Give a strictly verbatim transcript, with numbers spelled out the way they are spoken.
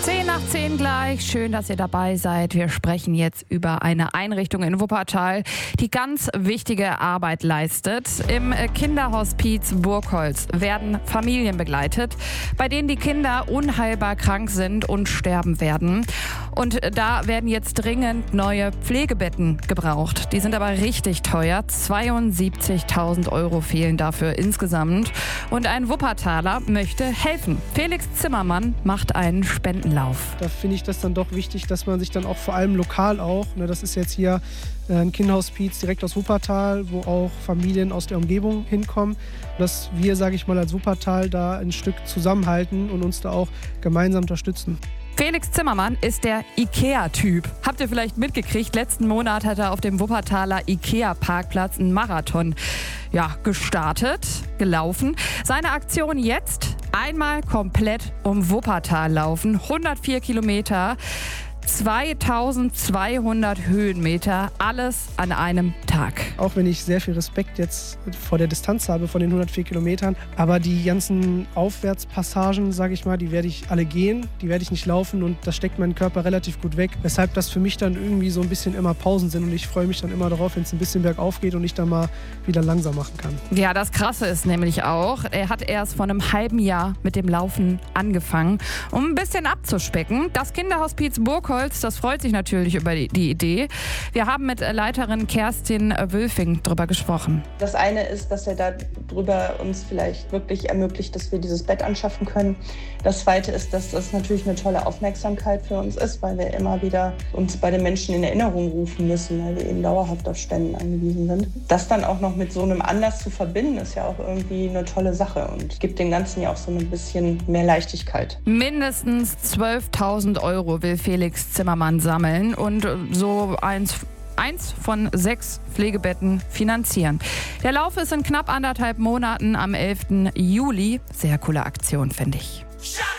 zehn nach zehn gleich. Schön, dass ihr dabei seid. Wir sprechen jetzt über eine Einrichtung in Wuppertal, die ganz wichtige Arbeit leistet. Im Kinderhospiz Burgholz werden Familien begleitet, bei denen die Kinder unheilbar krank sind und sterben werden. Und da werden jetzt dringend neue Pflegebetten gebraucht. Die sind aber richtig teuer. zweiundsiebzigtausend Euro fehlen dafür insgesamt. Und ein Wuppertaler möchte helfen. Felix Zimmermann macht einen Spendenlauf. Da finde ich das dann doch wichtig, dass man sich dann auch vor allem lokal auch, ne, das ist jetzt hier ein Kinderhospiz direkt aus Wuppertal, wo auch Familien aus der Umgebung hinkommen, dass wir, sage ich mal, als Wuppertal da ein Stück zusammenhalten und uns da auch gemeinsam unterstützen. Felix Zimmermann ist der Ikea-Typ. Habt ihr vielleicht mitgekriegt, letzten Monat hat er auf dem Wuppertaler Ikea-Parkplatz einen Marathon ja, gestartet, gelaufen. Seine Aktion jetzt: einmal komplett um Wuppertal laufen, hundertvier Kilometer. zweitausendzweihundert Höhenmeter, alles an einem Tag. Auch wenn ich sehr viel Respekt jetzt vor der Distanz habe von den hundertvier Kilometern, aber die ganzen Aufwärtspassagen, sage ich mal, die werde ich alle gehen, die werde ich nicht laufen und das steckt mein Körper relativ gut weg, weshalb das für mich dann irgendwie so ein bisschen immer Pausen sind und ich freue mich dann immer darauf, wenn es ein bisschen bergauf geht und ich dann mal wieder langsam machen kann. Ja, das Krasse ist nämlich auch, er hat erst vor einem halben Jahr mit dem Laufen angefangen, um ein bisschen abzuspecken. Das Kinderhospiz Burgholz, das freut sich natürlich über die, die Idee. Wir haben mit Leiterin Kerstin Wülfing drüber gesprochen. Das eine ist, dass er darüber uns vielleicht wirklich ermöglicht, dass wir dieses Bett anschaffen können. Das zweite ist, dass das natürlich eine tolle Aufmerksamkeit für uns ist, weil wir immer wieder uns bei den Menschen in Erinnerung rufen müssen, weil wir eben dauerhaft auf Spenden angewiesen sind. Das dann auch noch mit so einem Anlass zu verbinden, ist ja auch irgendwie eine tolle Sache und gibt dem Ganzen ja auch so ein bisschen mehr Leichtigkeit. Mindestens zwölftausend Euro will Felix Zimmermann sammeln und so eins, eins von sechs Pflegebetten finanzieren. Der Lauf ist in knapp anderthalb Monaten am elften Juli. Sehr coole Aktion, finde ich.